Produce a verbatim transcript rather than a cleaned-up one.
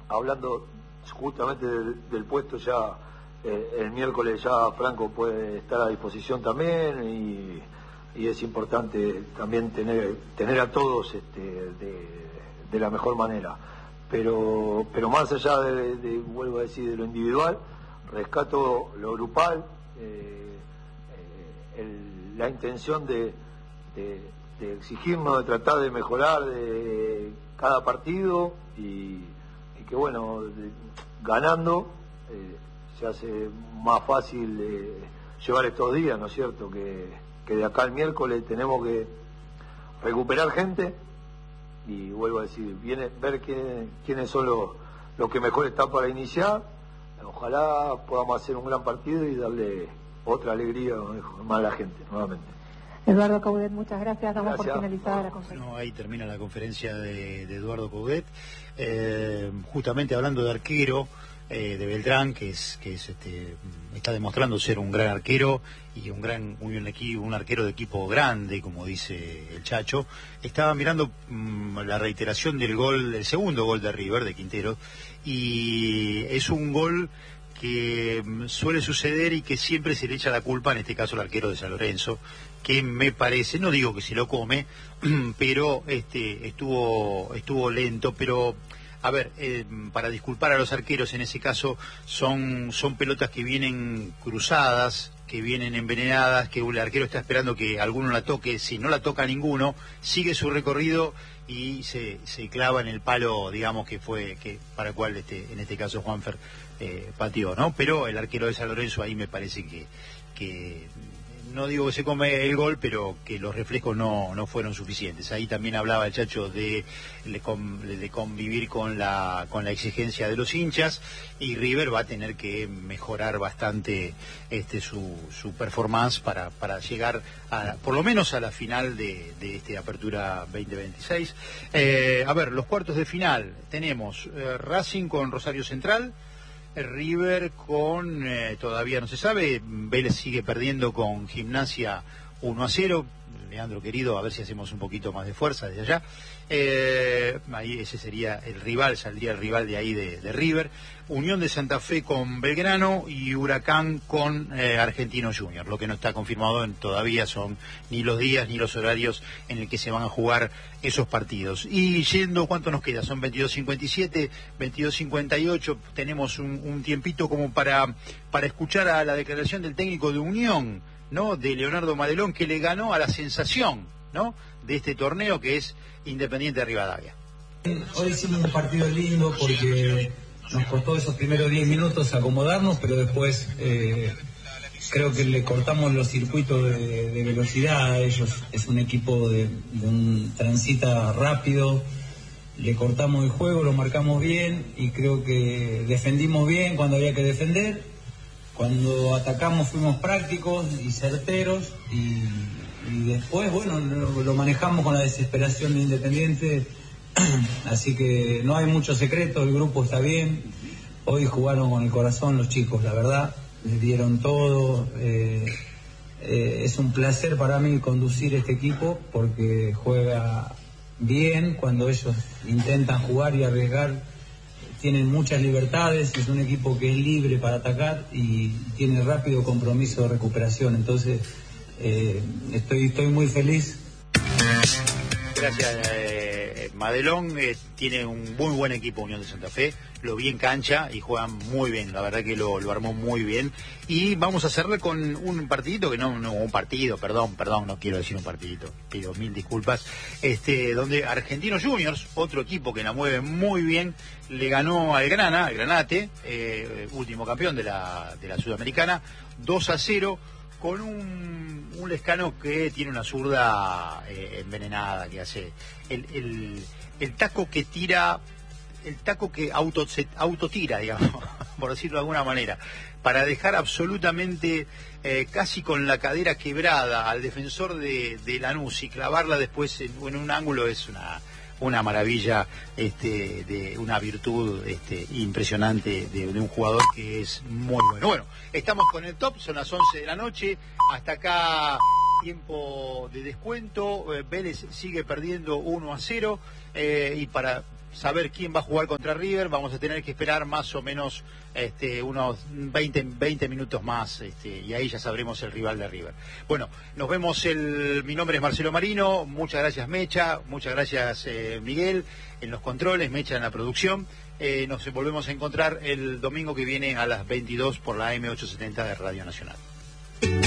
hablando justamente del, del puesto ya, eh, el miércoles ya Franco puede estar a disposición también y, y es importante también tener tener a todos este, de, de la mejor manera. Pero pero más allá de, de, vuelvo a decir, de lo individual, rescato lo grupal, eh, eh, el, la intención de, de, de exigirnos, de tratar de mejorar de cada partido y, y que bueno, de, ganando eh, se hace más fácil eh, llevar estos días, ¿no es cierto? Que, que de acá al miércoles tenemos que recuperar gente y vuelvo a decir, viene ver que, quiénes son los, los que mejor están para iniciar. Ojalá podamos hacer un gran partido y darle otra alegría más a la gente nuevamente. Eduardo Coudet, muchas gracias. Damos Gracias. por finalizada la conferencia. No, ahí termina la conferencia de, de Eduardo Coudet, eh, justamente hablando de arquero, eh, de Beltrán, que es que es este está demostrando ser un gran arquero y un gran un, un arquero de equipo grande, como dice el Chacho. Estaba mirando mmm, la reiteración del gol, el segundo gol de River, de Quintero, y es un gol que suele suceder y que siempre se le echa la culpa, en este caso al arquero de San Lorenzo, que me parece, no digo que se lo come, pero este estuvo estuvo lento, pero a ver, eh, para disculpar a los arqueros en ese caso son son pelotas que vienen cruzadas, que vienen envenenadas, que el arquero está esperando que alguno la toque. Si no la toca ninguno, sigue su recorrido y se, se clava en el palo, digamos, que fue que para el cual este, en este caso Juanfer eh, pateó, ¿no? Pero el arquero de San Lorenzo ahí me parece que, que no digo que se come el gol, pero que los reflejos no, no fueron suficientes. Ahí también hablaba el Chacho de, de convivir con la, con la exigencia de los hinchas, y River va a tener que mejorar bastante este, su, su performance para, para llegar a, por lo menos a la final de, de este Apertura veinte veintiséis. Eh, a ver, los cuartos de final tenemos eh, Racing con Rosario Central, River con, eh, todavía no se sabe, Vélez sigue perdiendo con Gimnasia uno a cero, Leandro querido, a ver si hacemos un poquito más de fuerza desde allá, eh, ahí ese sería el rival, saldría el rival de ahí de, de River, Unión de Santa Fe con Belgrano y Huracán con eh, Argentino Junior. Lo que no está confirmado en, todavía son ni los días ni los horarios en el que se van a jugar esos partidos. Y yendo, ¿cuánto nos queda? Son veintidós cincuenta y siete, veintidós cincuenta y ocho, tenemos un, un tiempito como para, para escuchar a la declaración del técnico de Unión, ¿no? De Leonardo Madelón, que le ganó a la sensación, ¿no? De este torneo, que es Independiente de Rivadavia. Hoy hicimos un partido lindo porque nos costó esos primeros diez minutos acomodarnos, pero después eh, creo que le cortamos los circuitos de, de velocidad a ellos. Es un equipo de, de un transita rápido, le cortamos el juego, lo marcamos bien y creo que defendimos bien cuando había que defender. Cuando atacamos fuimos prácticos y certeros y, y después, bueno, lo, lo manejamos con la desesperación de Independiente. Así que no hay mucho secreto, el grupo está bien. Hoy jugaron con el corazón los chicos, la verdad, les dieron todo. Eh, eh, es un placer para mí conducir este equipo porque juega bien cuando ellos intentan jugar y arriesgar. Tienen muchas libertades, es un equipo que es libre para atacar y tiene rápido compromiso de recuperación. Entonces, eh, estoy, estoy muy feliz. Gracias, eh, Madelón eh, tiene un muy buen equipo Unión de Santa Fe, lo vi en cancha y juegan muy bien, la verdad que lo, lo armó muy bien. Y vamos a cerrar con un partidito, que no, no, un partido, perdón, perdón, no quiero decir un partidito, pido mil disculpas, este, donde Argentinos Juniors, otro equipo que la mueve muy bien, le ganó al Grana, al Granate, eh, último campeón de la, de la Sudamericana, dos a cero, con un, un Lescano que tiene una zurda eh, envenenada, que hace el, el, el taco que tira, el taco que auto, se autotira, digamos, por decirlo de alguna manera, para dejar absolutamente eh, casi con la cadera quebrada al defensor de, de Lanús y clavarla después en, en un ángulo. Es una una maravilla, este, de una virtud este, impresionante de, de un jugador que es muy bueno. Bueno, estamos con el top, son las once de la noche, hasta acá tiempo de descuento, eh, Vélez sigue perdiendo uno a cero, eh, y para saber quién va a jugar contra River, vamos a tener que esperar más o menos este, unos veinte, veinte minutos más, este, y ahí ya sabremos el rival de River. Bueno, nos vemos, el, mi nombre es Marcelo Marino, muchas gracias Mecha, muchas gracias eh, Miguel en los controles, Mecha en la producción. Eh, nos volvemos a encontrar el domingo que viene a las veintidós por la A M ochocientos setenta de Radio Nacional.